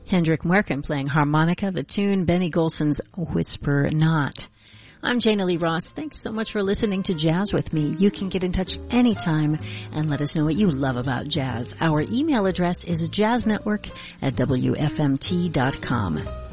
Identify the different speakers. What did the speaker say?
Speaker 1: Hendrik Merkin playing harmonica, the tune Benny Golson's Whisper Not. I'm Jana Lee Ross. Thanks so much for listening to Jazz with me. You can get in touch anytime and let us know what you love about jazz. Our email address is jazznetwork@wfmt.com.